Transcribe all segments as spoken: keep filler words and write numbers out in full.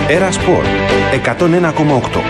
Έρα Σπορ εκατόν ένα κόμμα οκτώ.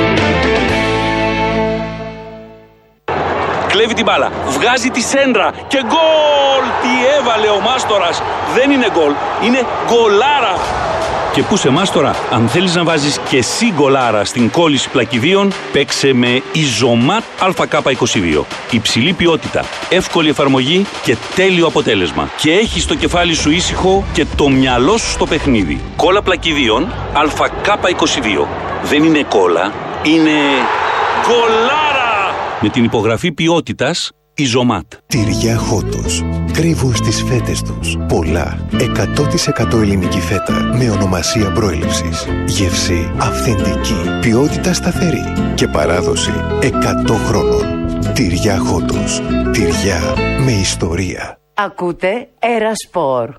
Κλέβει την μπάλα, βγάζει τη σέντρα και γκολ! Τι έβαλε ο Μάστορας! Δεν είναι γκολ, είναι γκολάρα! Και πού σε Μάστορα, αν θέλεις να βάζεις και εσύ γκολάρα στην κόλληση πλακιδίων, παίξε με Ιζωμάτ Α Κ είκοσι δύο. Υψηλή ποιότητα, εύκολη εφαρμογή και τέλειο αποτέλεσμα. Και έχεις το κεφάλι σου ήσυχο και το μυαλό σου στο παιχνίδι. Κόλλα πλακιδίων Α Κ είκοσι δύο. Δεν είναι κόλλα, είναι γκολάρα! Με την υπογραφή ποιότητας Ιζωμάτ. Τυριά Χότος. Κρύβουν στις φέτες τους πολλά. εκατό τοις εκατό ελληνική φέτα με ονομασία προέλευσης. Γεύση αυθεντική. Ποιότητα σταθερή. Και παράδοση εκατό χρόνων. Τυριά Χότος. Τυριά με ιστορία. Ακούτε Έρα Σπορ.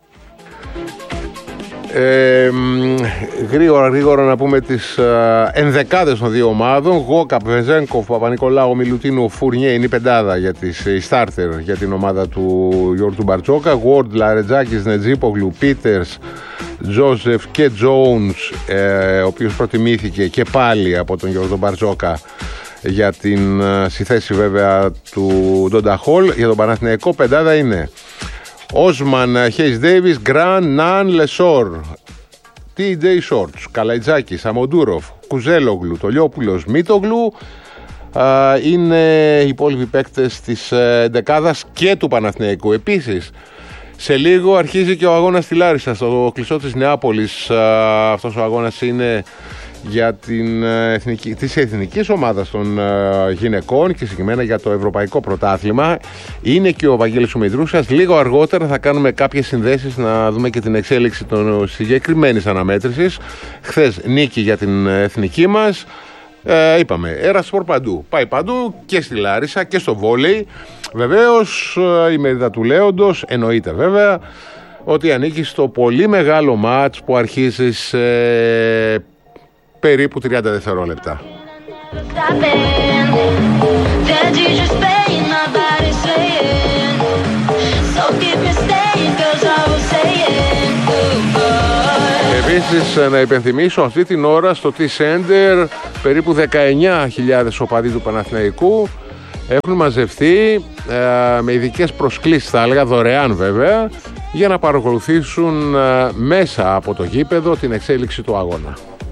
Ε, γρήγορα γρήγορα να πούμε τις ε, ενδεκάδες των δύο ομάδων. Γόκαπ, Βεζένκοφ, Παπα-Νικολάου, Μιλουτίνου, Φουρνιέ είναι η πεντάδα για τις η starter για την ομάδα του Γιώργου Μπαρτζόκα. Γουόρντ, Λαρετζάκης, Νετζίπογλου, Πίτερς, Τζόζεφ και Τζόουνς, ε, ο οποίος προτιμήθηκε και πάλι από τον Γιώργο Μπαρτζόκα για την ε, στη θέση βέβαια του Ντόντα Χολ. Για τον Παναθηναϊκό πεντάδα είναι Όσμαν, Χέις Ντέιβις, Γκραν, Ναν, Λεσόρ, Τι Τζέι Σόρτς, Καλαϊτζάκης, Αμοντούροφ, Κουζέλογλου, Τολιόπουλος, Μίτογλου. Είναι οι υπόλοιποι παίκτες της δεκάδας και του Παναθηναϊκού. Επίσης, σε λίγο αρχίζει και ο αγώνας στη Λάρισα, στο κλεισό της Νεάπολης. Αυτός ο αγώνας είναι για την εθνική, της εθνικής ομάδας των uh, γυναικών και συγκεκριμένα για το Ευρωπαϊκό Πρωτάθλημα. Είναι και ο Βαγγέλης ο Μητρούσας. Λίγο αργότερα θα κάνουμε κάποιες συνδέσεις να δούμε και την εξέλιξη των συγκεκριμένης αναμέτρησης. Χθες νίκη για την εθνική μας. Ε, είπαμε, Έρα Σπορ παντού. Πάει παντού και στη Λάρισα και στο βόλεϊ. Βεβαίως η μερίδα του Λέοντος εννοείται βέβαια ότι ανήκει στο πολύ μεγάλο μάτς που αρχίζει σε περίπου τριάντα δευτερόλεπτα. Επίσης να υπενθυμίσω αυτή την ώρα στο T-Center περίπου δεκαεννιά χιλιάδες οπαδοί του Παναθηναϊκού έχουν μαζευτεί ε, με ειδικές προσκλήσεις, θα έλεγα δωρεάν βέβαια, για να παρακολουθήσουν ε, μέσα από το γήπεδο την εξέλιξη του αγώνα.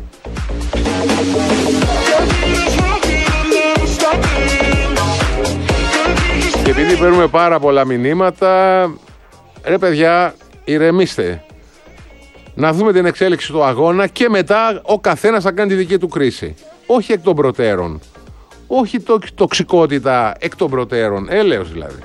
Και επειδή παίρνουμε πάρα πολλά μηνύματα, ρε παιδιά, ηρεμήστε. Να δούμε την εξέλιξη του αγώνα και μετά ο καθένας θα κάνει τη δική του κρίση. Όχι εκ των προτέρων. Όχι το, τοξικότητα εκ των προτέρων. Έλεος δηλαδή.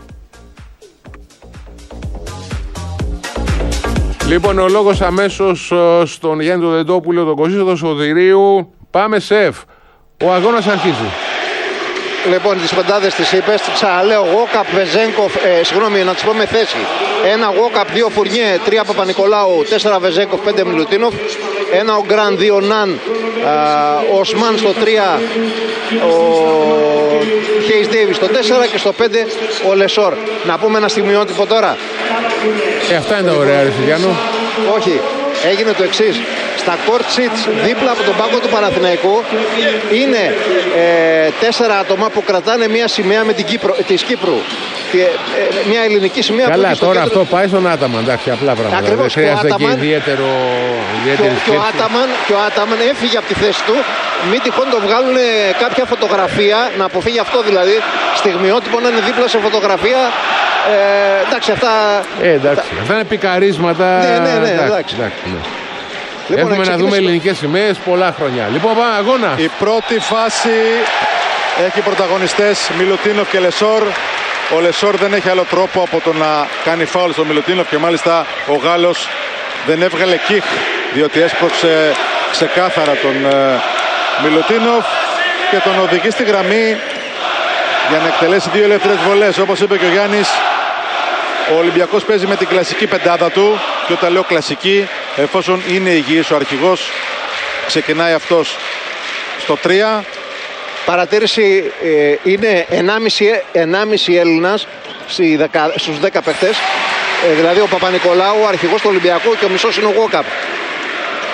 Λοιπόν, ο λόγος αμέσως στον Γιάννη τον Δεντόπουλο, τον Κωσίστο Σωτηρίου. Πάμε σεφ. Ο αγώνας αρχίζει. Λοιπόν, τις πεντάδες τις είπες, ξαναλέω, Γόκαπ, Βεζένκοφ, ε, συγγνώμη, να τις πω με θέση. Ένα Γόκαπ, δύο Φουρνιέ, τρία Παπα-Νικολάου, τέσσερα Βεζένκοφ, πέντε Μιλουτίνοφ. Ένα ο Γκραν, δύο Ναν, ο Οσμάν στο τρία, ο Χέις Ντέιβις στο τέσσερα και στο πέντε ο Λεσόρ. Να πούμε ένα στιγμιότυπο τώρα. Ε, αυτά είναι τα ωραία, ρε Γιάννου. Όχι, έγινε το εξής. Στα court sheets δίπλα από τον πάγκο του Παναθηναϊκού είναι ε, τέσσερα άτομα που κρατάνε μια σημαία με την Κύπρο, της Κύπρου. Και, ε, μια ελληνική σημαία. Καλά, που τώρα κέντρο... αυτό πάει στον Άταμαν, εντάξει, απλά πράγματα. Ακριβώς, δεν χρειάζεται Άταμαν, και ιδιαίτερο, ιδιαίτερη και, και, ο Άταμαν, και ο Άταμαν έφυγε από τη θέση του. Μην τυχόν το βγάλουν κάποια φωτογραφία, να αποφύγει αυτό δηλαδή, στιγμιότυπο να είναι δίπλα σε φωτογραφία. Ε, εντάξει, αυτά. Ε, εντάξει, τα... αυτά είναι πικαρίσματα. Ναι, ναι, ναι, εντάξει. εντάξει, εντάξει ναι. Λοιπόν, έχουμε να, να δούμε ελληνικές σημαίες πολλά χρόνια. Λοιπόν, πάμε αγώνα. Η πρώτη φάση έχει πρωταγωνιστές Μιλουτίνοφ και Λεσόρ. Ο Λεσόρ δεν έχει άλλο τρόπο από το να κάνει φάουλ στο Μιλουτίνοφ και μάλιστα ο Γάλλος δεν έβγαλε kick διότι έσπρωξε ξεκάθαρα τον ε, Μιλουτίνοφ και τον οδηγεί στη γραμμή για να εκτελέσει δύο ελεύθερες βολές. Όπως είπε και ο Γιάννης, ο Ολυμπιακός παίζει με την κλασική πεντάδα του και όταν λέω κλασική, εφόσον είναι υγιής ο αρχηγός, ξεκινάει αυτός στο τρία. Παρατήρηση, ε, είναι ενάμιση Έλληνας στους δέκα παίκτες, ε, δηλαδή ο Παπα-Νικολάου, ο αρχηγός του Ολυμπιακού, και ο μισός είναι ο Γόκαπ.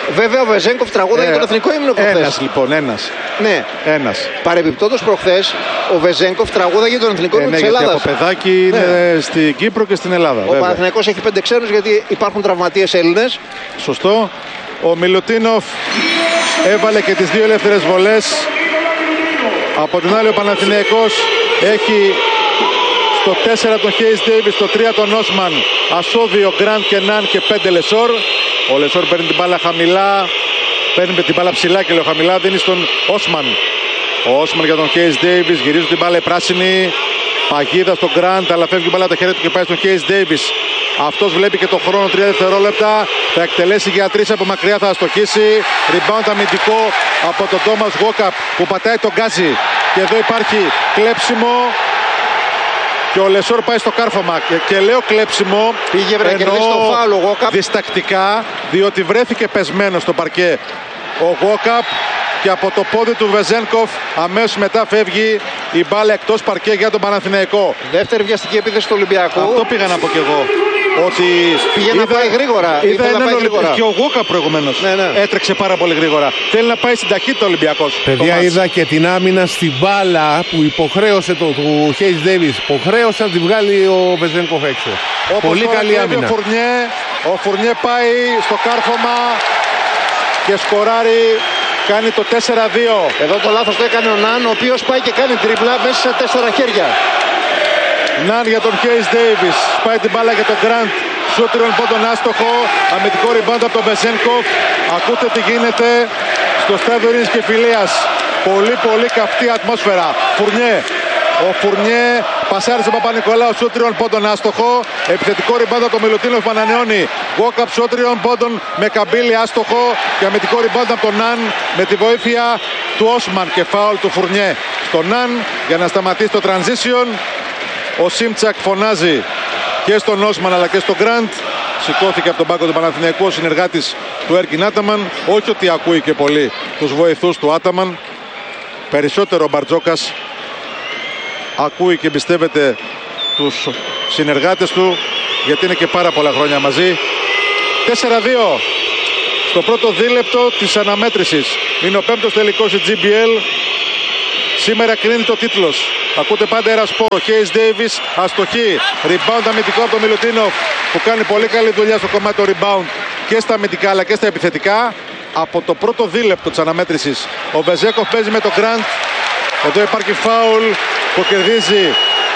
Βέβαια ο Βεζένκοφ τραγούδαγε Ε, τον εθνικό ύμνο προχθές. Ένας λοιπόν, ένας. Ναι. Ένας. Παρεμπιπτόντως προχθές ο Βεζένκοφ τραγούδαγε τον εθνικό Ε, ύμνο ναι, της γιατί Ελλάδας. από παιδάκι είναι στην Κύπρο και στην Ελλάδα. Ο βέβαια. Παναθηναϊκός έχει πέντε ξένους γιατί υπάρχουν τραυματίες Έλληνες. Σωστό. Ο Μιλουτίνοφ έβαλε και τις δύο ελεύθερες βολές. Από την άλλη ο Παναθηναϊκός έχει στο τέσσερα τον Χέις Ντέιβις, στο τρία τον Όσμαν, ασώδιο Γκραντ και Ναν και πέντε Λεσόρ. Ο Λεσόρ παίρνει την μπάλα χαμηλά, παίρνει την μπάλα ψηλά και λέω χαμηλά, δίνει στον Όσμαν. Ο Όσμαν για τον Χέις Ντέιβις, γυρίζουν την μπάλα οι πράσινοι. Παγίδα στον Γκραντ, αλλά φεύγει η μπάλα τα χέρια του και πάει στον Χέις Ντέιβις. Αυτός βλέπει και το χρόνο, τρία δευτερόλεπτα. Θα εκτελέσει για τρεις από μακριά, θα αστοχίσει. Rebound αμυντικό από τον Τόμας Γουόκαπ που πατάει τον Γκάζι. Και εδώ υπάρχει κλέψιμο. Και ο Λεσόρ πάει στο κάρφωμα. Και, και λέω κλέψιμο. Πήγε να κερδίσει το φάουλ ο Γουόκαπ. Διστακτικά, διότι βρέθηκε πεσμένο στο παρκέ ο Γουόκαπ. Και από το πόδι του Βεζένκοφ αμέσως μετά φεύγει η μπάλα εκτός παρκέ για τον Παναθηναϊκό. Δεύτερη βιαστική επίθεση του Ολυμπιακού. Αυτό πήγα να πω κι εγώ. Ότι πήγε να πάει γρήγορα. Είδα Ήθελε να έναν πάει γρήγορα. Και ο Γουόκα προηγουμένως Ναι, ναι. έτρεξε πάρα πολύ γρήγορα. Θέλει να πάει στην ταχύτητα ο Ολυμπιακός. Παιδιά, Το είδα και την άμυνα στην μπάλα που υποχρέωσε το, του Χέις Ντέιβις. Υποχρέωσε να τη βγάλει ο Βεζένκοφ έξω. Όπως Πολύ τώρα καλή κλέβει άμυνα. Ο Φουρνιέ, ο Φουρνιέ πάει στο κάρφωμα και σκοράρει. Κάνει το τέσσερα δύο. Εδώ το λάθος το έκανε ο Ναν, ο οποίος πάει και κάνει τρίπλα μέσα σε τέσσερα χέρια. Ναν για τον Χέις Ντέιβις. Πάει την μπάλα για τον Γκραντ. Σούτριον πόντον άστοχο. Αμυντικό ριμπάντ από τον Βεζένκοφ. Ακούτε τι γίνεται στο στάδιο Ειρήνης και Φιλίας. Πολύ πολύ καυτή ατμόσφαιρα. Φουρνιέ. Ο Φουρνιέ πασάρισε τον Παπα-Νικολάου, σούτριον πόντον άστοχο. Επιθετικό ριμπάντ από τον Μιλουτίνοφ που ανανεώνει. Γουόκαπ σούτριον πόντον με καμπύλη άστοχο. Και αμυντικό ριμπάντ από τον Ναν με τη βοήθεια του Όσμαν και φάουλ του Φουρνιέ. Στο Ναν για να σταματήσει το transition. Ο Σίμτσακ φωνάζει και στον Όσμαν αλλά και στον Γκραντ. Σηκώθηκε από τον πάγκο του Παναθηναϊκού ο συνεργάτης του Έρκιν Άταμαν. Όχι ότι ακούει και πολύ τους βοηθούς του Άταμαν. Περισσότερο ο Μπαρτζόκας ακούει και εμπιστεύεται τους συνεργάτες του, γιατί είναι και πάρα πολλά χρόνια μαζί. τέσσερα δύο στο πρώτο δίλεπτο της αναμέτρησης. Είναι ο πέμπτος τελικός στη τζι μπι ελ. Σήμερα κρίνεται ο τίτλος. Ακούτε πάντα Ερασπόρο. Χέις Ντέιβις αστοχή. Rebound αμυντικό από τον Μιλουτίνοφ που κάνει πολύ καλή δουλειά στο κομμάτι του rebound και στα αμυντικά αλλά και στα επιθετικά. Από το πρώτο δίλεπτο της αναμέτρησης ο Βεζένκοφ παίζει με τον Γκραντ. Εδώ υπάρχει φάουλ που κερδίζει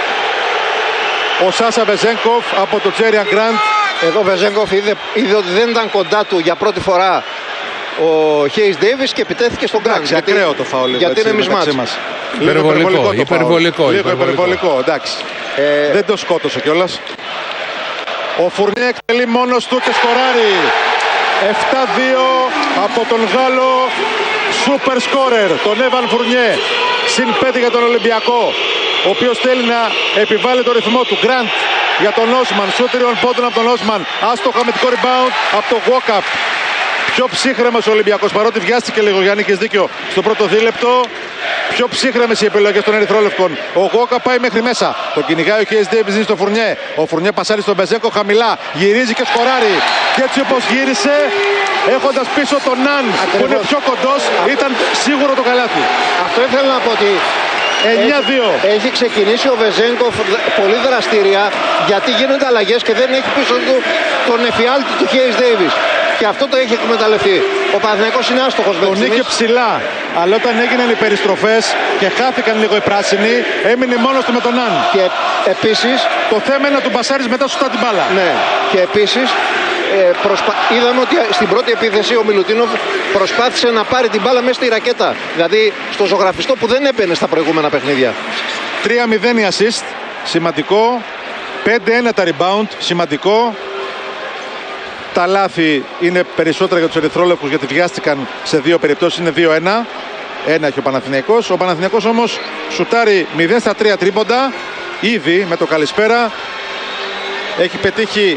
ο Σάσα Βεζένκοφ από τον Τζέριαν Γκραντ. Εδώ ο Βεζένκοφ είδε, είδε ότι δεν ήταν κοντά του για πρώτη φορά ο Χέις Ντέιβις και επιτέθηκε στον Γκραντ. Γιατί ακραίο το φάουλ. Γιατί είναι μισμάτς. Υπερβολικό, Λίγο υπερβολικό. υπερβολικό, Λίγο υπερβολικό. υπερβολικό, εντάξει. Ε, Δεν το σκότωσε κιόλας. Ο Φουρνιέ εκτελεί μόνος του και σκοράρει. επτά δύο από τον Γάλλο σούπερ σκόρερ, τον Έβαν Φουρνιέ. Συν πέντε για τον Ολυμπιακό, ο οποίος θέλει να επιβάλλει το ρυθμό του. Γκραντ για τον Όσμαν, σούτριον πόντων από τον Όσμαν. Άστοχο αμυντικό rebound από τον Γουόκαπ. Πιο ψύχρεμος ο Ολυμπιακός, παρότι βιάστηκε λίγο, Γιάννη, και δίκιο στο πρώτο δίλεπτο. Πιο ψύχρεμες οι επιλογές των Ερυθρόλευκων. Ο Γουόκα πάει μέχρι μέσα. Το κυνηγάει ο Χέις Ντέιβις στο Φουρνιέ. Ο Φουρνιέ πασάρει στον Βεζένκο χαμηλά. Γυρίζει και σκοράρει. Και έτσι όπως γύρισε, έχοντας πίσω τον Ναν που είναι πιο κοντός, ήταν σίγουρο το καλάθι. Αυτό ήθελα να πω ότι εννιά δύο. Έχει, έχει ξεκινήσει ο Βεζένκοφ πολύ δραστήρια γιατί γίνονται αλλαγές και δεν έχει πίσω του τον εφιάλτη του Χέις Ντέιβις. Και αυτό το έχει εκμεταλλευτεί. Ο Παναθηναϊκός είναι άστοχος. Τον είχε ψηλά. Αλλά όταν έγιναν οι περιστροφές και χάθηκαν λίγο οι πράσινοι, έμεινε μόνος του με τον Ναν. Και επίσης. Το θέμα είναι να του μπασάρεις μετά σου την μπάλα. Ναι. Και επίσης ε, προσπα... είδαμε ότι στην πρώτη επίθεση ο Μιλουτίνοφ προσπάθησε να πάρει την μπάλα μέσα στη ρακέτα. Δηλαδή στο ζωγραφιστό που δεν έμπαινε στα προηγούμενα παιχνίδια. τρία μηδέν η assist. Σημαντικό. πέντε ένα τα rebound. Σημαντικό. Τα λάθη είναι περισσότερα για τους ερυθρόλευκους γιατί βιάστηκαν σε δύο περιπτώσεις. Είναι δύο ένα. Ένα έχει ο Παναθηναϊκός. Ο Παναθηναϊκός όμως σουτάρει μηδέν στα τρία τρίποντα. Ήδη με το καλησπέρα. Έχει πετύχει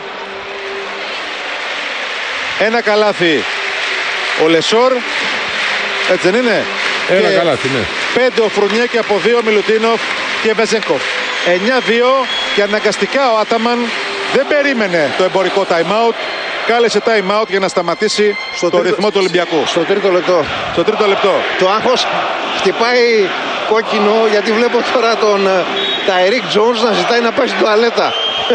ένα καλάθι ο Λεσόρ. Έτσι δεν είναι? Ένα και καλάθι, ναι. Πέντε ο Φρουνιέ και από δύο Μιλουτίνοφ και Βεζένκοφ. εννιά δύο και αναγκαστικά ο Άταμαν δεν περίμενε το εμπορικό time out. κάλεσε time out για να σταματήσει Στο το τρίτο- ρυθμό του Ολυμπιακού. Στο τρίτο λεπτό. Στο τρίτο λεπτό. Το άγχος χτυπάει κόκκινο γιατί βλέπω τώρα τον ε, Τάιρικ Τζόουνς να ζητάει να πάει στην τουαλέτα.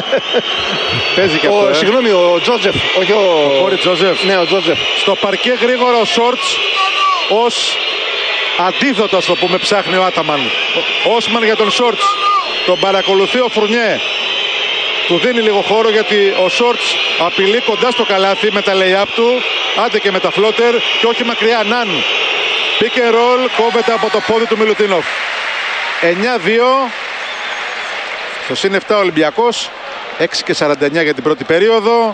Παίζει και Ο, αυτό. ε. συγγνώμη, ο Τζότζεφ. Όχι ο. Κόρι Τζόζεφ. Ναι, ο Τζότζεφ. Στο παρκέ γρήγορα ο Σόρτς ως αντίδοτο, ας το πούμε, ψάχνει ο Άταμαν. Ο Όσμαν για τον Σόρτς. Τον παρακολουθεί ο Φουρνιέ. Του δίνει λίγο χώρο γιατί ο Σόρτς απειλεί κοντά στο καλάθι με τα lay-up του. Άντε και με τα φλότερ και όχι μακριά. Ναν. Pick and roll, κόβεται από το πόδι του Μιλουτίνοφ. εννιά δύο. Στο συν επτά ο Ολυμπιακός. έξι και σαράντα εννιά για την πρώτη περίοδο.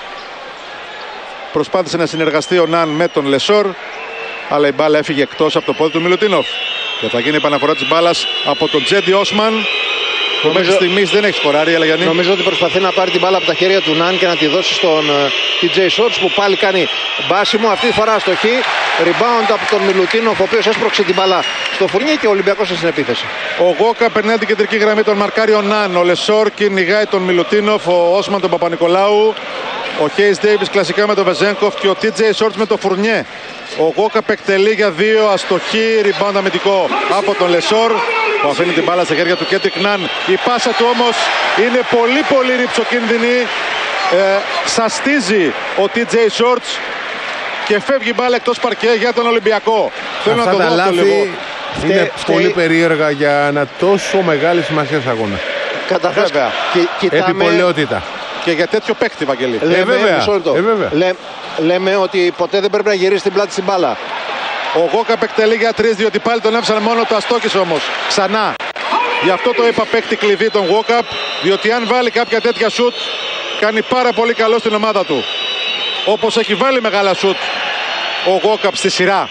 Προσπάθησε να συνεργαστεί ο Ναν με τον Λεσόρ, αλλά η μπάλα έφυγε εκτός από το πόδι του Μιλουτίνοφ. Και θα γίνει επαναφορά της μπάλας από τον Τζέντι Όσμαν, που μέχρι στιγμής δεν έχει σκοράρει, αλλά Γιάννη. Νομίζω ότι προσπαθεί να πάρει την μπάλα από τα χέρια του Ναν και να τη δώσει στον τι τζέι Shorts που πάλι κάνει μπάσιμο. Αυτή τη φορά αστοχή. Rebound από τον Μιλουτίνοφ, ο οποίος έσπρωξε την μπάλα στο Φουρνιέ και ο Ολυμπιακός στην επίθεση. Ο Γόκα περνάει την κεντρική γραμμή, τον μαρκάρει ο Ναν. Ο Λεσόρ κυνηγάει τον Μιλουτίνοφ, ο Όσμαν τον Παπα-Νικολάου. Ο Χέις Ντέιβις κλασικά με τον Βεζένκοφ και ο τι τζέι Shorts με τον Φουρνιέ. Ο Γόκα εκτελεί για δύο, αστοχή, rebound αμυντικό από τον Λεσόρ που αφήνει την μπάλα στα χέρια του Κέντρικ Ναν. Η πάσα του όμως είναι πολύ πολύ ρυψοκίνδυνη. Ε, σαστίζει ο τι τζέι Shorts και φεύγει η μπάλα εκτός παρκέ για τον Ολυμπιακό. Θέλω Αυτά να το τα δω αυτό λίγο. λάθη είναι Φταίει- πολύ περίεργα για ένα τόσο μεγάλη σημασία αγώνα. Καταρχάς, Βέβαια. κι- κοιτάμε. Επιπολαιότητα. Και για τέτοιο παίκτη, Βαγγελή. Λέμε, βέβαια. μισό λεπτό. Ε, βέβαια. Λέ- λέμε ότι ποτέ δεν πρέπει να γυρίσει την πλάτη στην μπάλα. Ο Γόκαπ εκτελεί για τρεις, διότι πάλι τον έψανε μόνο, το αστόκησε όμως. Ξανά. Γι' αυτό το είπα παίκτη κλειδί τον Γόκαπ, διότι αν βάλει κάποια τέτοια σουτ, κάνει πάρα πολύ καλό στην ομάδα του. Όπως έχει βάλει μεγάλα σουτ ο Γόκαπ στη σειρά.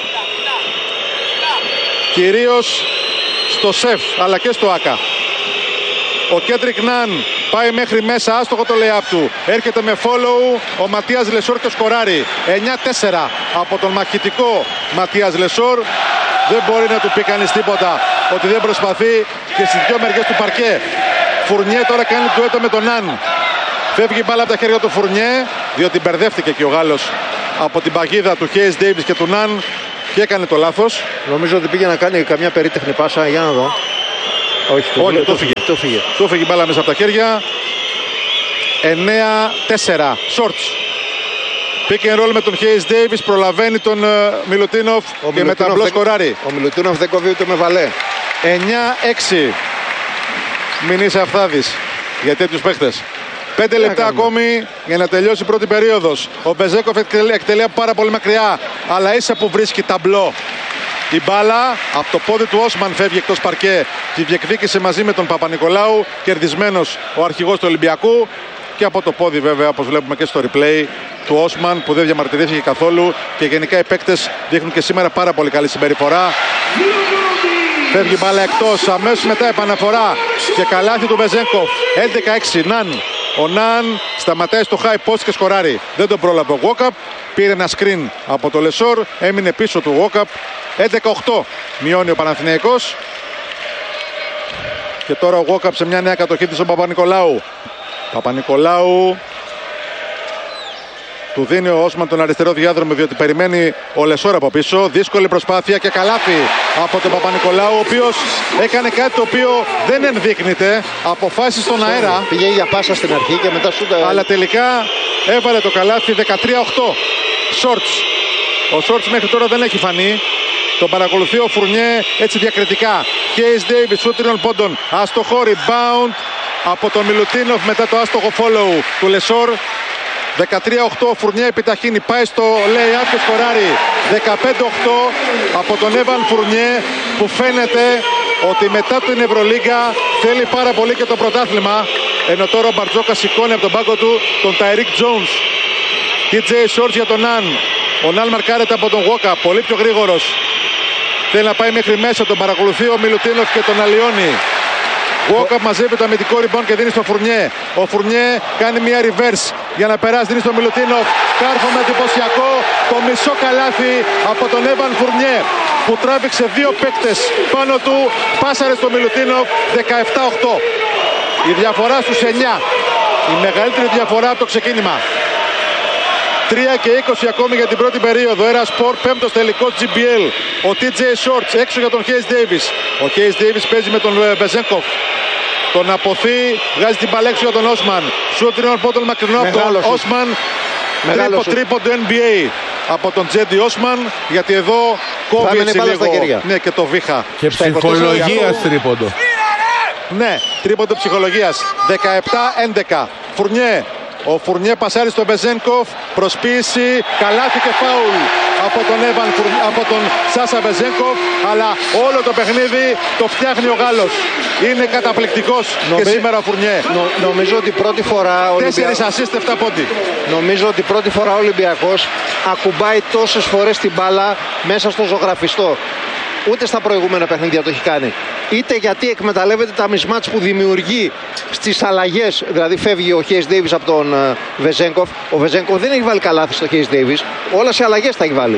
Κυρίως στο σεφ, αλλά και στο άκα. Ο Κέντρικ Ναν πάει μέχρι μέσα, άστοχο το lay-up του. Έρχεται με follow ο Ματίας Λεσόρ και σκοράρει. εννιά τέσσερα από τον μαχητικό Ματίας Λεσόρ. Δεν μπορεί να του πει κανείς τίποτα ότι δεν προσπαθεί και στις δύο μεριές του παρκέ. Φουρνιέ τώρα κάνει ντουέτο με τον Ναν. Φεύγει η μπάλα από τα χέρια του Φουρνιέ, διότι μπερδεύτηκε και ο Γάλλος από την παγίδα του Χέις Ντέιβις και του Ναν και έκανε το λάθος. Νομίζω ότι πήγε να κάνει καμιά περίτεχνη πάσα. Για να δω. Όχι, το, Όχι, το, το φύγε. το φύγε. Του έφυγε η μπάλα μέσα από τα χέρια. εννιά τέσσερα. Shorts. Pick and roll με τον Χέις Ντέιβις. Προλαβαίνει τον uh, Μιλουτίνοφ και με ταμπλό δεν- σκοράρει. Ο Μιλουτίνοφ δεν κόβει ούτε με βαλέ. εννιά έξι. Μην είσαι αυθάδης για τέτοιους παίχτες. Πέντε λεπτά κάνουμε. ακόμη για να τελειώσει η πρώτη περίοδος. Ο Μπεζέκοφ εκτελεί, εκτελεί από πάρα πολύ μακριά. Αλλά ίσα που βρίσκει ταμπλό. Η μπάλα από το πόδι του Όσμαν φεύγει εκτός παρκέ. Τη διεκδίκησε μαζί με τον Παπα-Νικολάου. Κερδισμένος ο αρχηγός του Ολυμπιακού. Και από το πόδι βέβαια, όπως βλέπουμε και στο replay, του Όσμαν που δεν διαμαρτυρήθηκε καθόλου. Και γενικά οι παίκτες δείχνουν και σήμερα πάρα πολύ καλή συμπεριφορά. Φεύγει μπάλα εκτός, αμέσως μετά επαναφορά και καλάθι του Βεζένκοφ. έντεκα έξι, Ναν. Ο Ναν σταματάει στο high post και σκοράρει. Δεν τον πρόλαβε ο Γόκαπ. Πήρε ένα screen από το Λεσόρ, έμεινε πίσω του Γόκαπ. έντεκα οκτώ μειώνει ο Παναθηναϊκός. Και τώρα ο Γόκαπ σε μια νέα κατοχή της ο Παπα-Νικολάου. Παπα-Νικολάου. Του δίνει ο Όσμαν τον αριστερό διάδρομο, διότι περιμένει ο Λεσόρ από πίσω. Δύσκολη προσπάθεια και καλάθι από τον Παπα-Νικολάου, ο οποίος έκανε κάτι το οποίο δεν ενδείκνυται. Αποφάσισε στον αέρα, Πήγε για πάσα στην αρχή και μετά σούτα. αλλά τελικά έβαλε το καλάθι. Δεκατρία οκτώ. Shorts. Ο Shorts μέχρι τώρα δεν έχει φανεί. Τον παρακολουθεί ο Φουρνιέ έτσι διακριτικά. Χέις Ντέιβις, σούτ τριών πόντων. Άστοχο rebound από τον Μιλουτίνοφ μετά το άστοχο follow του Λεσόρ. δεκατρία οκτώ, ο Φουρνιέ επιταχύνει, πάει στο lay-up και σκοράρει. δεκαπέντε οκτώ από τον Έβαν Φουρνιέ, που φαίνεται ότι μετά την Ευρωλίγκα θέλει πάρα πολύ και το πρωτάθλημα. Ενώ τώρα ο Μπαρτζόκα σηκώνει από τον πάγκο του τον Τάιρικ Τζόουνς. τι τζέι Shorts για τον Ναν. Ο Ναν μαρκάρεται από τον Γόκα, πολύ πιο γρήγορος. Θέλει να πάει μέχρι μέσα, τον παρακολουθεί ο Μιλουτίνοφ και τον αλλοιώνει. Γόκα μαζεύει το αμυντικό rebound και δίνει στο Φουρνιέ. Ο Φουρνιέ κάνει μια reverse για να περάσει, δίνει στο Μιλουτίνοφ. Κάρφωμα εντυπωσιακό, το μισό καλάθι από τον Έβαν Φουρνιέ, που τράβηξε δύο παίκτες πάνω του, πάσαρε στο Μιλουτίνοφ. Δεκαεπτά οκτώ. Η διαφορά στους εννιά. Η μεγαλύτερη διαφορά από το ξεκίνημα. τρία και είκοσι ακόμη για την πρώτη περίοδο. Ένα σπορ, πέμπτος τελικός τζι μπι ελ. Ο τι τζέι Shorts έξω για τον Hayes Davis. Ο Hayes Davis παίζει με τον Βεζένκοφ. Τον αποθεί, βγάζει την μπάλα έξω για τον Όσμαν. Σουτ τριών πόντων μακρινό από τον Όσμαν. Τρίπο, τρίποντο N B A από τον Τζέντι Όσμαν. Γιατί εδώ κόβει έτσι λίγο. Ναι, και το βήχα. Και ψυχολογίας τρίποντο. Ναι, τρίποντο ψυχολογίας. δεκαεπτά έντεκα. Φουρνιέ. Ο Φουρνιέ πασάρει στον Βεζένκοφ. Προσποίηση. Καλάθι και φάουλ από τον, Εβαν, από τον Σάσα Βεζένκοφ. Αλλά όλο το παιχνίδι το φτιάχνει ο Γάλλος. Είναι καταπληκτικός Νομι... και σήμερα ο Φουρνιέ. Νο, νομίζω ότι πρώτη φορά. Τέσσερις ασίστ, επτά πόντι. Νομίζω ότι πρώτη φορά ο Ολυμπιακός ακουμπάει τόσες φορές την μπάλα μέσα στο ζωγραφιστό. Ούτε στα προηγούμενα παιχνίδια το έχει κάνει. Είτε γιατί εκμεταλλεύεται τα μισμάτς που δημιουργεί στις αλλαγές. Δηλαδή φεύγει ο Hayes Davis από τον uh, Βεζένκοφ. Ο Βεζένκοφ δεν έχει βάλει καλάθι στο Hayes Davis. Όλα σε αλλαγές τα έχει βάλει.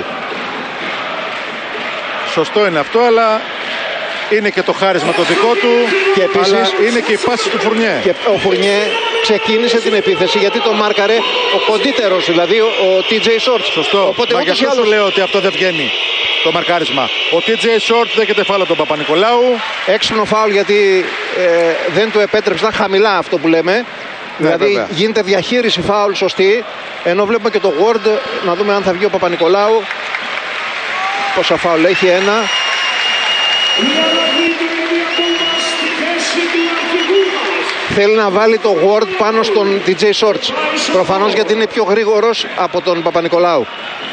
Σωστό είναι αυτό, αλλά είναι και το χάρισμα το δικό του. Και επίσης αλλά είναι και η πάση του Φουρνιέ. Και ο Φουρνιέ ξεκίνησε την επίθεση γιατί το μάρκαρε ο κοντύτερος, δηλαδή ο, ο τι τζέι Shorts. Σωστό. Οπότε μα γι' αυτό άλλος... σου λέω ότι αυτό δεν βγαίνει. Το μαρκάρισμα. Ο τι τζέι Shorts δέχεται φάουλ από τον Παπα-Νικολάου. Έξυπνο φάουλ γιατί ε, δεν του επέτρεψε, ήταν χαμηλά αυτό που λέμε. Ναι, δηλαδή βέβαια. Γίνεται διαχείριση φάουλ σωστή. Ενώ βλέπουμε και το Ward, να δούμε αν θα βγει ο Παπα-Νικολάου. Πόσα φάουλ έχει, ένα. Θέλει να βάλει το Ward πάνω στον τι τζέι Shorts. Προφανώς γιατί είναι πιο γρήγορος από τον Παπα-Νικολάου.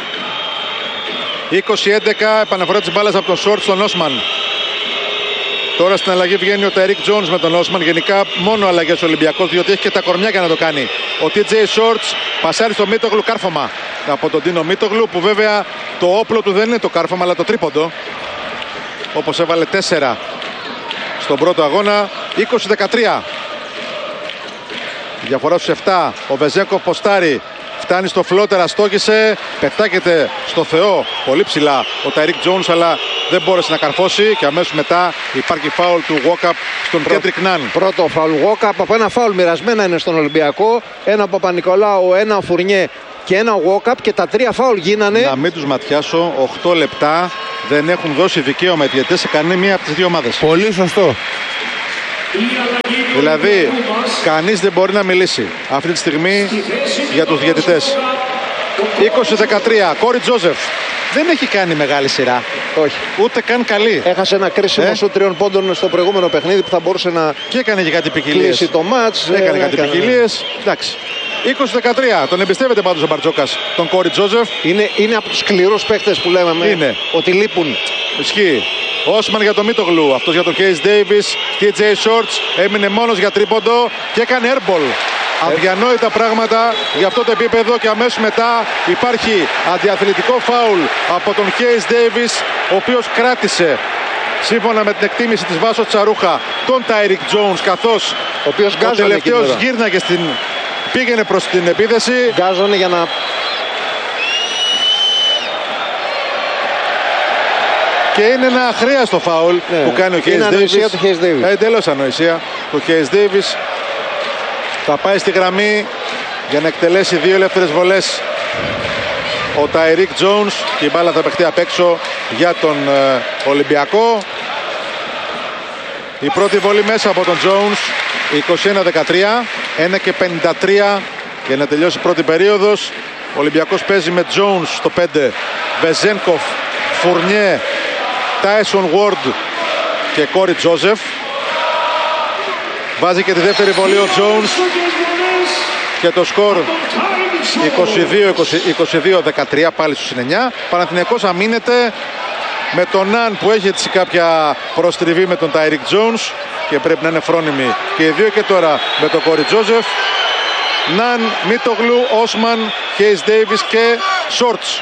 είκοσι έντεκα, επαναφορά της μπάλας από τον Shorts στον Όσμαν. Τώρα στην αλλαγή βγαίνει ο Ταϊρίκ Jones με τον Όσμαν. Γενικά μόνο αλλαγές ο Ολυμπιακός, διότι έχει και τα κορμιά για να το κάνει. Ο τι τζέι Shorts πασάρει στο Μίτογλου, κάρφωμα από τον Τίνο Μίτογλου, που βέβαια το όπλο του δεν είναι το κάρφωμα αλλά το τρίποντο. Όπως έβαλε τέσσερα στον πρώτο αγώνα. είκοσι δεκατρία. Διαφορά στους επτά. Ο Βεζένκοφ ποστάρει. Φτάνει στο φλότερα, στόχισε, πετάγεται στο Θεό πολύ ψηλά ο Ταϊρίκ Jones, αλλά δεν μπόρεσε να καρφώσει και αμέσως μετά υπάρχει φάουλ του Walkup στον Κέντρικ Ναν. Πρώτο φάουλ Walkup, από ένα φάουλ μοιρασμένα είναι στον Ολυμπιακό, ένα από Παπα-Νικολάου, ένα ο Φουρνιέ και ένα Walkup και τα τρία φάουλ γίνανε. Να μην τους ματιάσω, οκτώ λεπτά δεν έχουν δώσει δικαίωμα οι διαιτητές σε κανένα μία από τις δύο ομάδες. Πολύ σωστό. Δηλαδή, κανείς δεν μπορεί να μιλήσει αυτή τη στιγμή για τους διαιτητές. είκοσι δεκατρία, Κόρι Τζόζεφ. Δεν έχει κάνει μεγάλη σειρά. Όχι. Ούτε καν καλή. Έχασε ένα κρίσιμο ε? σου τριών πόντων στο προηγούμενο παιχνίδι που θα μπορούσε να. Και έκανε και κάτι ποικιλίες. Κλείσει το μάτς. Έκανε κάτι ποικιλίες. Εντάξει. είκοσι δεκατρία. Τον εμπιστεύεται πάντως ο Μπαρτζόκας, τον Κόρι Τζόζεφ. Είναι, είναι από τους σκληρούς παίκτες που λέμε είναι. Ότι λείπουν. Ισχύει. Όσμαν για τον Μίτογλου, αυτός για τον Hayes Davis. τι τζέι Shorts έμεινε μόνος για τρίποντο και έκανε airball. Αδιανόητα πράγματα για αυτό το επίπεδο και αμέσως μετά υπάρχει αντιαθλητικό φάουλ από τον Hayes Davis, ο οποίος κράτησε σύμφωνα με την εκτίμηση της Βάσο Τσαρούχα τον Ταϊρίκ Jones, καθώς ο, οποίος ο τελευταίος γύρναγε στην... πήγαινε προς την επίθεση. Γκάζανε για να... Και είναι ένα αχρίαστο φάουλ ναι, που κάνει ο Hayes Davis. Εντελώς ανοησία. Το Hayes Davis θα πάει στη γραμμή για να εκτελέσει δύο ελεύθερες βολές ο Ταϊρίκ Jones και η μπάλα θα παιχτεί απ' έξω για τον ε, Ολυμπιακό. Η πρώτη βολή μέσα από τον Jones, είκοσι ένα δεκατρία, ένα και πενήντα τρία για να τελειώσει η πρώτη περίοδος. Ο Ολυμπιακός παίζει με Jones στο πέντε, Βεζένκοφ, Φουρνιέ, Τάισον Ward και Κόρι Τζόζεφ. Βάζει και τη δεύτερη βολή ο Jones και το σκορ είκοσι δύο δεκατρία πάλι στους εννιά. Παναθηναϊκός αμήνεται με τον Ναν που έχει έτσι κάποια προστριβή με τον Ταϊρίκ Jones και πρέπει να είναι φρόνιμοι και οι δύο και τώρα με τον Κόρι Τζόζεφ. Ναν, Μίτογλου, Όσμαν, Hayes Davis και Shorts.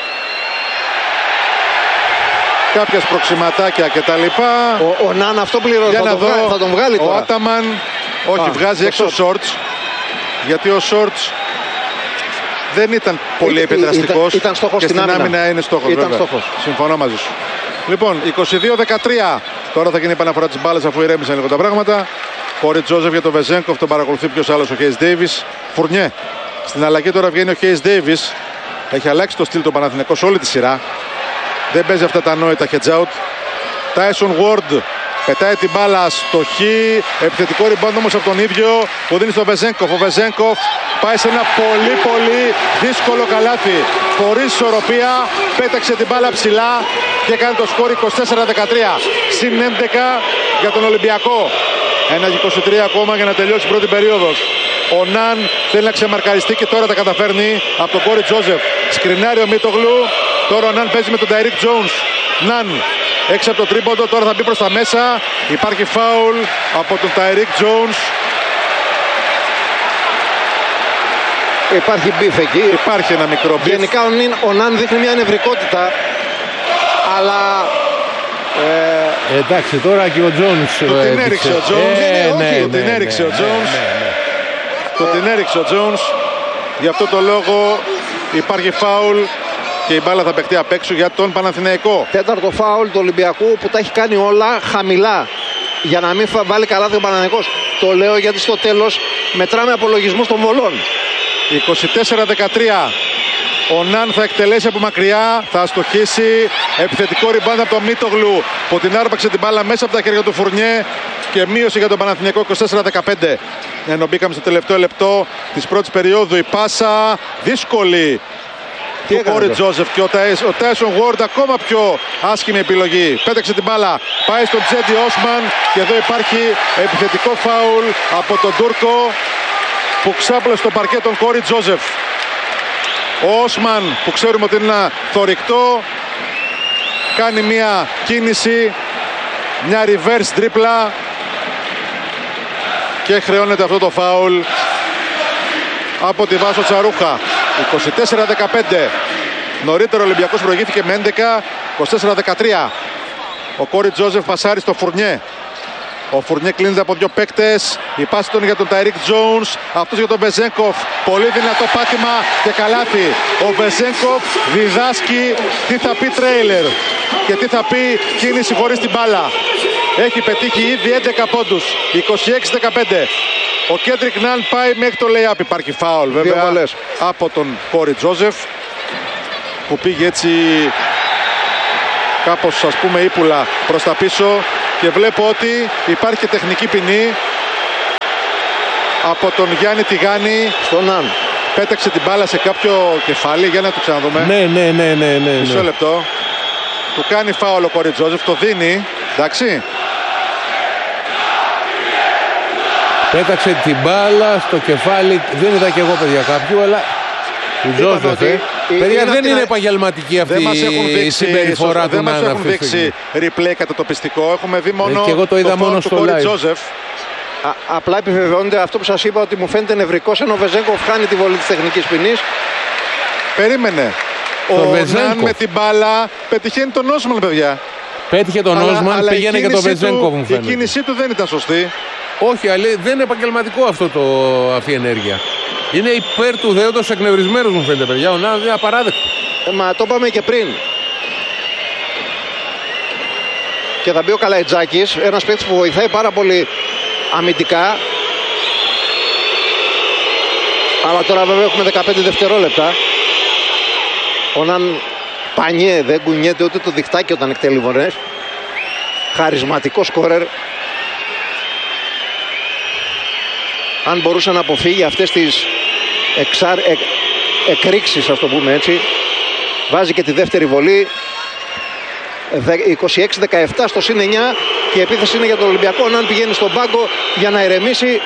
Κάποιες προξηματάκια και τα λοιπά. Ο, ο Ναν αυτό πληρώνει, θα, το θα τον βγάλει τώρα. Ο Άταμαν, όχι, Α, βγάζει έξω ο Shorts, γιατί ο Shorts δεν ήταν πολύ επιδραστικός. Ήταν, ήταν και στην άμυνα, άμυνα είναι στόχος. Ήταν στόχος. Συμφωνώ μαζί σου. Λοιπόν, είκοσι δύο δεκατρία. Τώρα θα γίνει η επαναφορά της μπάλας αφού ηρέμησαν λίγο τα πράγματα. Κόρι Τζόζεφ για τον Βεζένκοφ, τον παρακολουθεί ποιος άλλος, ο Hayes Davis. Φουρνιέ. Στην αλλαγή τώρα βγαίνει ο Hayes Davis. Έχει αλλάξει το στυλ του Παναθηναϊκός όλη τη σειρά. Δεν παίζει αυτά τα ανόητα hedge out. Tyson Ward πετάει την μπάλα στο χ. Επιθετικό rebound όμως από τον ίδιο που δίνει στο Βεζένκοφ. Ο Βεζένκοφ πάει σε ένα πολύ πολύ δύσκολο καλάθι. Χωρίς ισορροπία, πέταξε την μπάλα ψηλά και κάνει το σκορ είκοσι τέσσερα δεκατρία. Συν έντεκα για τον Ολυμπιακό. Ένα είκοσι τρία ακόμα για να τελειώσει η πρώτη περίοδος. Ο Ναν θέλει να ξεμαρκαριστεί και τώρα τα καταφέρνει από τον Κόρι Τζόζεφ. Σκρινάρει ο Μίτογλου. Τώρα ο Ναν παίζει με τον Ταϊρίκ Τζόουνς. Ναν έξω από το τρίποντο, τώρα θα μπει προς τα μέσα. Υπάρχει φάουλ από τον Ταϊρίκ Τζόουνς. Υπάρχει μπιφ εκεί. Υπάρχει ένα μικρό μπιφ. Γενικά ο, Νιν, ο Ναν δείχνει μια νευρικότητα. Αλλά... Ε... Εντάξει, τώρα και ο Τζόουνς. Το την έριξε ο Τζόουνς. Το την έριξε ο Τζόουνς. Το την έριξε ο Τζόουνς. Γι' αυτό το λόγο υπάρχει φάουλ. Και η μπάλα θα παιχτεί απ' έξω για τον Παναθηναϊκό. Τέταρτο φάουλ του Ολυμπιακού που τα έχει κάνει όλα χαμηλά. Για να μην βάλει καλάθι ο Παναθηναϊκός. Το λέω γιατί στο τέλος μετράμε απολογισμούς των βολών. είκοσι τέσσερα δεκατρία. Ο Ναν θα εκτελέσει από μακριά. Θα αστοχίσει. Επιθετικό rebound από τον Μίτογλου που την άρπαξε την μπάλα μέσα από τα χέρια του Φουρνιέ. Και μείωση για τον Παναθηναϊκό είκοσι τέσσερα δεκαπέντε. Ενώ μπήκαμε στο τελευταίο λεπτό της πρώτης περίοδου. Η πάσα δύσκολη. Ο Κόρι Τζόζεφ και ο Τάισον Γουόρντ ακόμα πιο άσχημη επιλογή. Πέταξε την μπάλα, πάει στον Τζέντι Όσμαν και εδώ υπάρχει επιθετικό φάουλ από τον Τούρκο που ξάπλωσε στο παρκέ τον Κόρι Τζόζεφ. Ο Όσμαν που ξέρουμε ότι είναι ένα θωρηκτό κάνει μια κίνηση, μια reverse τρίπλα και χρεώνεται αυτό το φάουλ από τη Βάσο Τσαρούχα. είκοσι τέσσερα δεκαπέντε. Νωρίτερα ο Ολυμπιακός προηγήθηκε με έντεκα. είκοσι τέσσερα δεκατρία. Ο Κόρι Τζόζεφ πασάρει στο Φουρνιέ. Ο Φουρνιέ κλείνεται από δύο παίκτες. Η πάση τον για τον Ταϊρίκ Τζόουνς. Αυτός για τον Βεζένκοφ. Πολύ δυνατό πάτημα και καλάθι. Ο Βεζένκοφ διδάσκει τι θα πει τρέιλερ και τι θα πει κίνηση χωρίς την μπάλα. Έχει πετύχει ήδη έντεκα πόντους. είκοσι έξι δεκαπέντε. Ο Κέντρικ Ναν πάει μέχρι το lay-up. Υπάρχει φάουλ βέβαια από τον Κόρι Τζόζεφ που πήγε έτσι κάπως ας πούμε ύπουλα προς τα πίσω και βλέπω ότι υπάρχει και τεχνική ποινή από τον Γιάννη Τιγάνη. Στον Ναν. Πέταξε την μπάλα σε κάποιο κεφάλι. Για να το ξαναδούμε. Ναι, ναι, ναι, ναι, ναι. Μισό λεπτό. Του κάνει φάουλ ο Κόρι Τζόζεφ. Το δίνει. Εντάξει. Πέταξε την μπάλα στο κεφάλι. Δεν είδα και εγώ παιδιά κάποιου, αλλά του Τζόζεφ. Ε. Παιδιά δεν είναι επαγγελματική αυτή η συμπεριφορά του Νάνα. Δεν μας έχουν δείξει replay κατά το πιστικό. Έχουμε δει μόνο ε, και εγώ το είδα το μόνο στο Κόρι live. Τζόζεφ. Α, απλά επιβεβαιώνεται αυτό που σας είπα ότι μου φαίνεται νευρικός ενώ ο Βεζένκοφ χάνει τη βολή της τεχνικής ποινής. Περίμενε. Το Ο Βεζένκοφ. Ναν με την μπάλα πετυχαίνει τον Όσμαν παιδιά. Πέτυχε τον Όσμαν, πήγαινε και τον Βεζένκοφ μου φαίνεται. Η κίνησή του δεν ήταν σωστή. Όχι, αλλά δεν είναι επαγγελματικό αυτό το, αυτή η ενέργεια. Είναι υπέρ του δέοντος εκνευρισμένος μου φαίνεται παιδιά. Ο Ναν είναι απαράδεκτο. Ε, μα το είπαμε και πριν. Και θα μπει ο Καλαϊτζάκης, ένας παίκτης που βοηθάει πάρα πολύ αμυντικά. Αλλά τώρα βέβαια έχουμε δεκαπέντε δευτερόλεπτα. Ο Ναν πανιέ, δεν κουνιέται ούτε το διχτάκι όταν εκτελεί βολές. Χαρισματικό σκόρερ. Αν μπορούσε να αποφύγει αυτές τις εξάρ, εκ, εκρήξεις, ας το πούμε έτσι, βάζει και τη δεύτερη βολή. είκοσι έξι δεκαεπτά στο συν εννιά και η επίθεση είναι για τον Ολυμπιακό. Αν πηγαίνει στον πάγκο για να ηρεμήσει.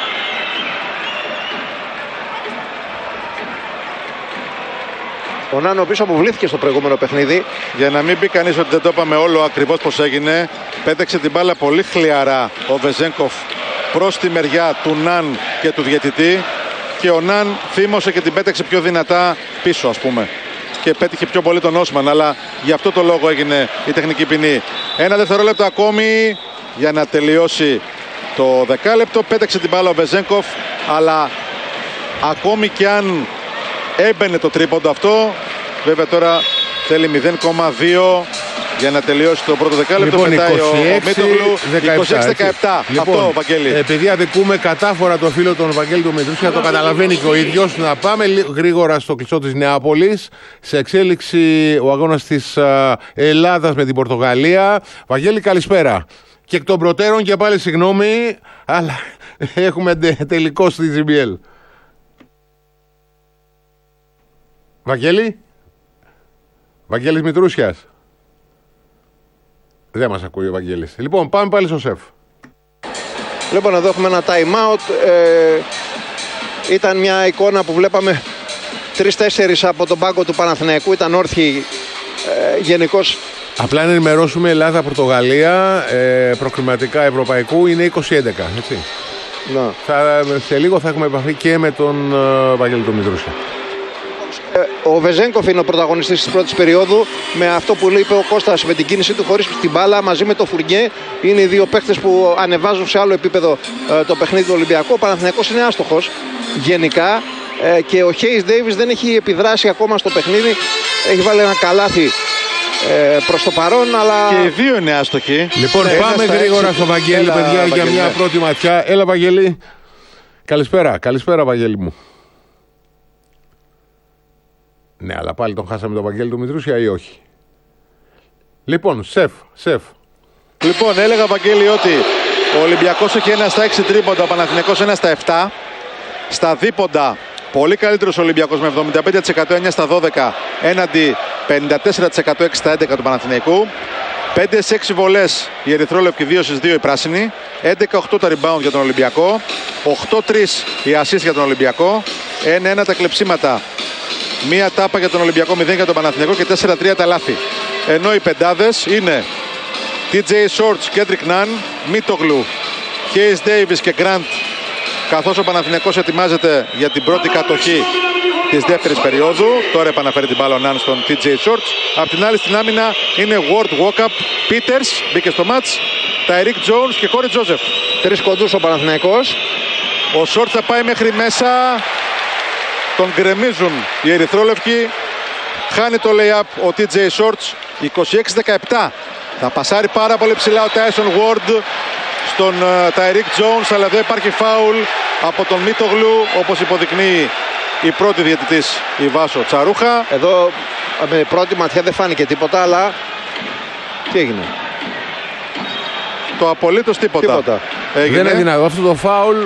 Ο Νάνο πίσω αποβλήθηκε στο προηγούμενο παιχνίδι. Για να μην πει κανείς ότι δεν το είπαμε όλο ακριβώς πως έγινε, πέταξε την μπάλα πολύ χλιαρά ο Βεζένκοφ προς τη μεριά του Ναν και του διαιτητή και ο Ναν θύμωσε και την πέταξε πιο δυνατά πίσω ας πούμε και πέτυχε πιο πολύ τον Όσμαν, αλλά γι' αυτό το λόγο έγινε η τεχνική ποινή. Ένα δευτερόλεπτο ακόμη για να τελειώσει το δεκάλεπτο. Πέταξε την μπάλα ο Βεζένκοφ, αλλά ακόμη και αν έμπαινε το τρίποντο αυτό, βέβαια τώρα θέλει μηδέν κόμμα δύο για να τελειώσει το πρώτο δεκάλεπτο. Λοιπόν, Πετάει είκοσι έξι, ο Μίτογλου. είκοσι έξι δεκαεπτά. Λοιπόν, αυτό, Βαγγέλη. επειδή αδικούμε κατάφορα το φίλο τον Βαγγέλη του Μητρούσια, το καταλαβαίνει και ο ίδιος. Να πάμε γρήγορα στο κλειστό της Νεάπολης. Σε εξέλιξη ο αγώνας της Ελλάδας με την Πορτογαλία. Βαγγέλη, καλησπέρα. Και εκ των προτέρων και πάλι συγγνώμη, αλλά έχουμε τελικό στη τζι μπι ελ. Βαγγέλη. Βαγγέλης Μητρούσιας. Δεν μας ακούει ο Βαγγέλης. Λοιπόν, πάμε πάλι στο σεφ. Λοιπόν, εδώ έχουμε ένα time out. Ε, ήταν μια εικόνα που βλέπαμε τρεις-τέσσερις από τον πάγκο του Παναθηναϊκού. Ήταν όρθιοι ε, γενικώς. Απλά να ενημερώσουμε, Ελλάδα-Πορτογαλία, ε, προκριματικά ευρωπαϊκού, είναι είκοσι έντεκα, έτσι. Να. Θα, σε λίγο θα έχουμε επαφή και με τον ε, Βαγγέλη του Μητρούσια. Ο Βεζένκοφ είναι ο πρωταγωνιστής της πρώτης περίοδου, με αυτό που είπε ο Κώστας, με την κίνησή του χωρίς την μπάλα, μαζί με το Φουρνιέ. Είναι οι δύο παίκτες που ανεβάζουν σε άλλο επίπεδο ε, το παιχνίδι του Ολυμπιακού. Ο Παναθηναϊκός είναι άστοχος γενικά ε, και ο Χέις Ντέιβις δεν έχει επιδράσει ακόμα στο παιχνίδι. Έχει βάλει ένα καλάθι ε, προς το παρόν, αλλά... Και οι δύο είναι άστοχοι. Λοιπόν, ναι, πάμε γρήγορα στο Βαγγέλη, Έλα, παιδιά, Βαγγέλη, για μια ναι. πρώτη ματιά. Έλα, Βαγγέλη. Καλησπέρα, καλησπέρα, Βαγγέλη μου. Ναι, αλλά πάλι τον χάσαμε τον Βαγγέλη του Μητρούσια ή όχι? Λοιπόν, σεφ, σεφ. Λοιπόν, έλεγα, Βαγγέλη, ότι ο Ολυμπιακός έχει ένα στα έξι τρίποντα, ο Παναθηναϊκός ένα στα επτά. Στα δίποντα, πολύ καλύτερος ο Ολυμπιακός με εβδομήντα πέντε τοις εκατό, εννιά στα δώδεκα, έναντι πενήντα τέσσερα τοις εκατό, έξι στα έντεκα του Παναθηναϊκού. πέντε σε έξι βολές οι ερυθρόλευκοι, δύο στις δύο οι πράσινοι. έντεκα οκτώ τα rebound για τον Ολυμπιακό. οκτώ τρία οι assist για τον Ολυμπιακό. ένα ένα τα κλεψίματα. Μία τάπα για τον Ολυμπιακό, μηδέν για τον Παναθηναϊκό και τέσσερα τρία τα λάθη. Ενώ οι πεντάδες είναι τι τζέι Shorts, Kendrick Nunn, Μίτογλου, Hayes Davis και Grant, καθώς ο Παναθηναϊκός ετοιμάζεται για την πρώτη κατοχή της δεύτερης περίοδου. Τώρα επαναφέρει την μπάλα ο Nunn στον τι τζέι Shorts. Απ' την άλλη στην άμυνα είναι Ward, Walkup, Peters, μπήκε στο μάτς, Tyreek Jones και Corey Joseph. Τρεις κοντούς ο Παναθηναϊκός. Ο Shorts θα πάει μέχρι μέσα. Τον γκρεμίζουν οι ερυθρόλευκοι. Χάνει το lay-up ο τι τζέι Shorts. είκοσι έξι δεκαεπτά. Θα πασάρει πάρα πολύ ψηλά ο Tyson Ward στον uh, Tyreek Jones, αλλά εδώ υπάρχει φάουλ από τον Μίτογλου, όπως υποδεικνύει η πρώτη διαιτητής η Βάσο Τσαρούχα. Εδώ με πρώτη ματιά δεν φάνηκε τίποτα, αλλά τι έγινε? Το απολύτως τίποτα. Τίποτα. Έγινε. Δεν είναι δυνατό αυτό το φάουλ.